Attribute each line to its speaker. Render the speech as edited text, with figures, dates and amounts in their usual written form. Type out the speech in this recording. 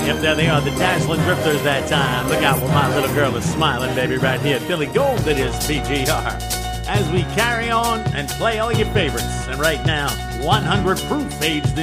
Speaker 1: Yep, there they are, the Dazzling Drifters that time. Look out where my little girl is smiling, baby, right here. Billy Gold, it is PGR. As we carry on and play all your favorites. And right now, 100 proof aged in